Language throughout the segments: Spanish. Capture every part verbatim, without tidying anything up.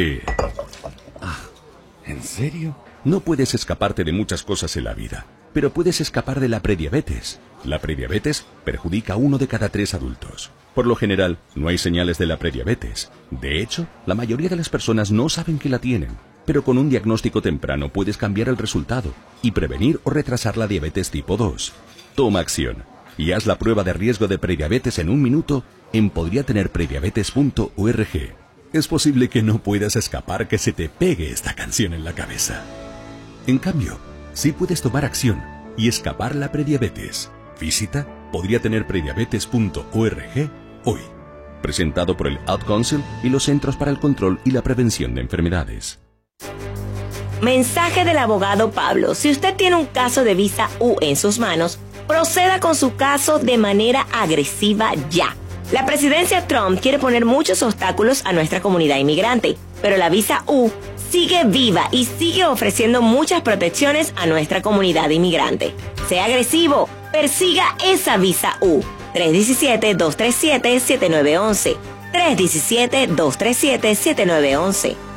Ah, ¿en serio? No puedes escaparte de muchas cosas en la vida, pero puedes escapar de la prediabetes. La prediabetes perjudica a uno de cada tres adultos. Por lo general, no hay señales de la prediabetes. De hecho, la mayoría de las personas no saben que la tienen. Pero con un diagnóstico temprano puedes cambiar el resultado y prevenir o retrasar la diabetes tipo dos. Toma acción y haz la prueba de riesgo de prediabetes en un minuto en podría tener prediabetes punto org. Es posible que no puedas escapar que se te pegue esta canción en la cabeza. En cambio, sí puedes tomar acción y escapar la prediabetes. Visita podría tener prediabetes punto org hoy. Presentado por el Ad Council y los Centros para el Control y la Prevención de Enfermedades. Mensaje del abogado Pablo. Si usted tiene un caso de visa U en sus manos, proceda con su caso de manera agresiva ya. La presidencia Trump quiere poner muchos obstáculos a nuestra comunidad inmigrante, pero la visa U sigue viva y sigue ofreciendo muchas protecciones a nuestra comunidad inmigrante. Sea agresivo, persiga esa visa U. tres uno siete, dos tres siete, siete nueve uno uno. tres uno siete, dos tres siete, siete nueve uno uno.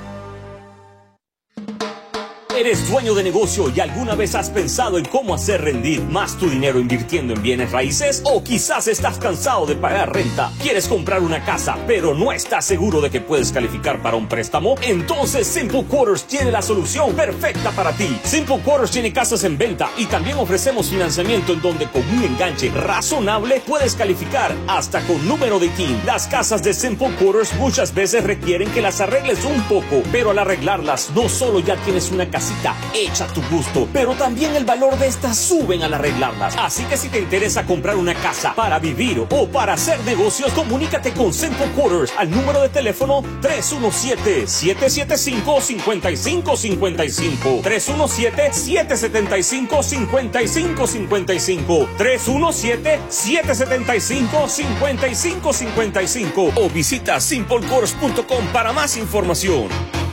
¿Eres dueño de negocio y alguna vez has pensado en cómo hacer rendir más tu dinero invirtiendo en bienes raíces? ¿O quizás estás cansado de pagar renta? ¿Quieres comprar una casa, pero no estás seguro de que puedes calificar para un préstamo? Entonces Simple Quarters tiene la solución perfecta para ti. Simple Quarters tiene casas en venta y también ofrecemos financiamiento en donde con un enganche razonable puedes calificar hasta con número de T I N. Las casas de Simple Quarters muchas veces requieren que las arregles un poco, pero al arreglarlas no solo ya tienes una casa hecha a tu gusto, pero también el valor de estas suben al arreglarlas. Así que si te interesa comprar una casa para vivir o para hacer negocios, comunícate con Simple Quarters al número de teléfono tres uno siete, siete siete cinco, cinco cinco cinco cinco, tres uno siete, siete siete cinco, cinco cinco cinco cinco, tres uno siete, siete siete cinco, cinco cinco cinco cinco o visita simple quarters punto com para más información.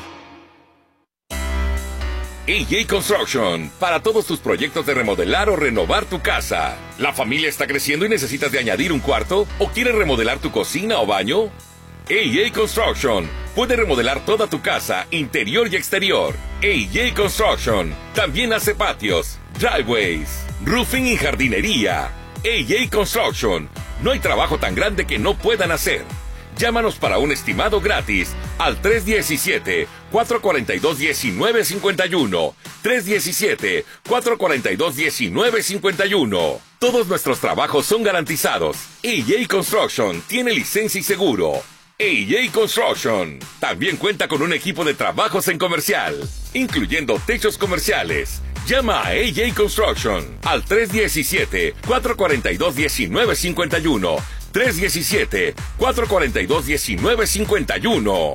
A J Construction, para todos tus proyectos de remodelar o renovar tu casa. ¿La familia está creciendo y necesitas de añadir un cuarto? ¿O quieres remodelar tu cocina o baño? A J Construction puede remodelar toda tu casa, interior y exterior. A J Construction también hace patios, driveways, roofing y jardinería. A J Construction, no hay trabajo tan grande que no puedan hacer. Llámanos para un estimado gratis al tres uno siete, cuatro cuatro dos, uno nueve cinco uno. tres uno siete, cuatro cuatro dos, uno nueve cinco uno. Todos nuestros trabajos son garantizados. A J Construction tiene licencia y seguro. A J Construction también cuenta con un equipo de trabajos en comercial, incluyendo techos comerciales. Llama a A J Construction al tres uno siete, cuatro cuatro dos, uno nueve cinco uno. tres uno siete, cuatro cuatro dos, uno nueve cinco uno.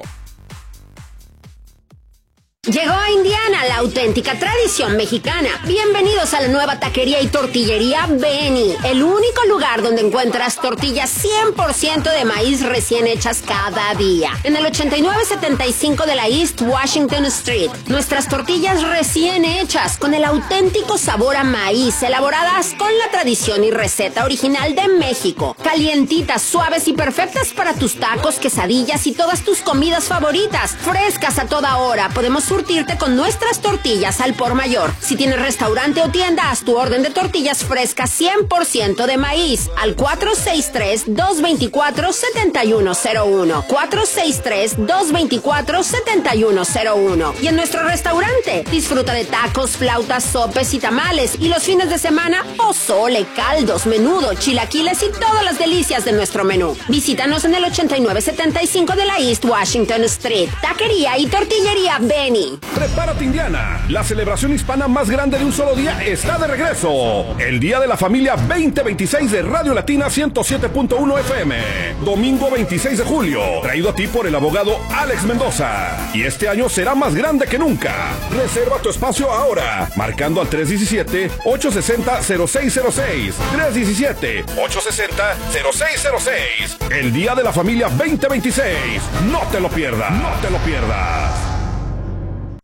Llegó a Indiana la auténtica tradición mexicana. Bienvenidos a la nueva taquería y tortillería Benny, el único lugar donde encuentras tortillas cien por ciento de maíz recién hechas cada día. En el ochenta y nueve setenta y cinco de la East Washington Street, nuestras tortillas recién hechas con el auténtico sabor a maíz, elaboradas con la tradición y receta original de México. Calientitas, suaves y perfectas para tus tacos, quesadillas y todas tus comidas favoritas. Frescas a toda hora. Podemos surtirte con nuestras tortillas al por mayor. Si tienes restaurante o tienda, haz tu orden de tortillas frescas cien por ciento de maíz al cuatro seis tres, dos dos cuatro, siete uno cero uno. cuatro seis tres, dos dos cuatro, siete uno cero uno. Y en nuestro restaurante, disfruta de tacos, flautas, sopes y tamales. Y los fines de semana, pozole, caldos, menudo, chilaquiles y todas las delicias de nuestro menú. Visítanos en el ochenta y nueve setenta y cinco de la East Washington Street. Taquería y tortillería Benny. Prepárate, Indiana. La celebración hispana más grande de un solo día está de regreso. El Día de la Familia veinte veintiséis de Radio Latina ciento siete punto uno F M. Domingo veintiséis de julio. Traído a ti por el abogado Alex Mendoza. Y este año será más grande que nunca. Reserva tu espacio ahora. Marcando al tres uno siete, ocho seis cero, cero seis cero seis. tres uno siete, ocho seis cero, cero seis cero seis. El Día de la Familia veinte veintiséis. No te lo pierdas. No te lo pierdas.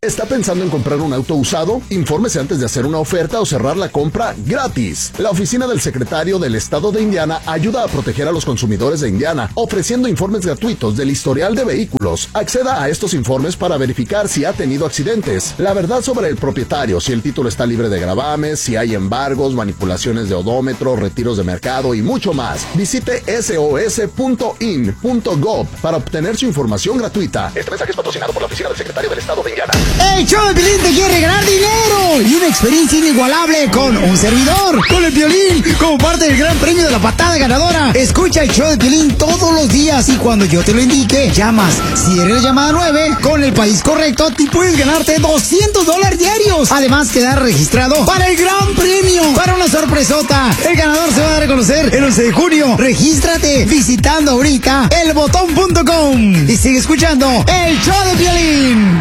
¿Está pensando en comprar un auto usado? Infórmese antes de hacer una oferta o cerrar la compra gratis. La oficina del secretario del estado de Indiana ayuda a proteger a los consumidores de Indiana, ofreciendo informes gratuitos del historial de vehículos. Acceda a estos informes para verificar si ha tenido accidentes, la verdad sobre el propietario, si el título está libre de gravames, si hay embargos, manipulaciones de odómetro, retiros de mercado y mucho más. Visite S O S punto in punto gov para obtener su información gratuita. Este mensaje es patrocinado por la oficina del secretario del estado de Indiana. ¡El show de Piolín te quiere ganar dinero! Y una experiencia inigualable con un servidor, con el Piolín, como parte del gran premio de la patada ganadora. Escucha el show de Piolín todos los días y cuando yo te lo indique, llamas. Si eres la llamada nueve, con el país correcto, te puedes ganarte doscientos dólares diarios. Además, quedar registrado para el gran premio, para una sorpresota. El ganador se va a dar a conocer el once de junio. Regístrate visitando ahorita el botón punto com y sigue escuchando el show de Piolín.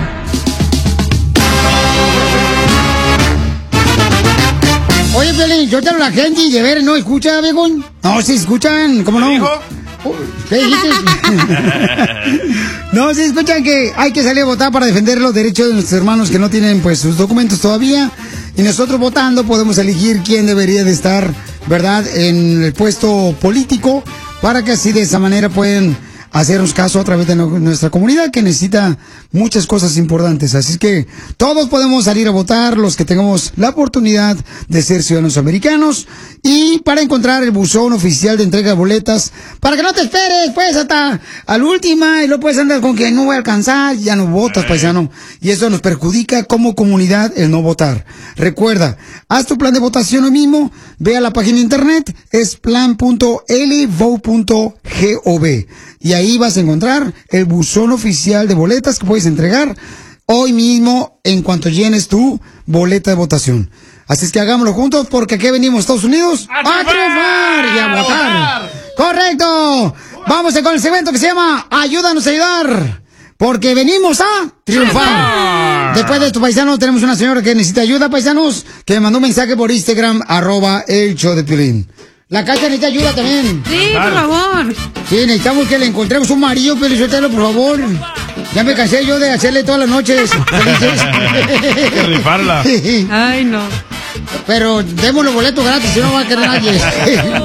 Oye, Piolín, yo te hablo a la gente y de ver, ¿no escucha, viejón? No, sí escuchan, ¿cómo no? ¿Qué dijo? ¿Qué dijiste? No, sí escuchan que hay que salir a votar para defender los derechos de nuestros hermanos que no tienen, pues, sus documentos todavía. Y nosotros votando podemos elegir quién debería de estar, ¿verdad?, en el puesto político para que así de esa manera pueden hacernos caso a través de nuestra comunidad que necesita muchas cosas importantes. Así que todos podemos salir a votar, los que tengamos la oportunidad de ser ciudadanos americanos, y para encontrar el buzón oficial de entrega de boletas, para que no te esperes, pues, hasta a la última, y luego puedes andar con que no voy a alcanzar, ya no votas, paisano, y eso nos perjudica como comunidad el no votar. Recuerda, haz tu plan de votación hoy mismo, ve a la página de internet, es plan punto l vote punto gov, y ahí vas a encontrar el buzón oficial de boletas que puedes entregar hoy mismo en cuanto llenes tu boleta de votación. Así es que hagámoslo juntos, porque aquí venimos, Estados Unidos, a, a triunfar y a votar. ¡Correcto! Vamos con el segmento que se llama Ayúdanos a ayudar, porque venimos a triunfar. Después de esto, paisanos, tenemos una señora que necesita ayuda, paisanos, que me mandó un mensaje por Instagram, arroba el show de Piolín. La Cacha necesita ayuda también. Sí, por favor. Sí, necesitamos que le encontremos un marido, Piolín, por favor. Ya me cansé yo de hacerle todas las noches felices. Que rifarla. Ay, no. Pero demos los boletos gratis, si no va a querer nadie.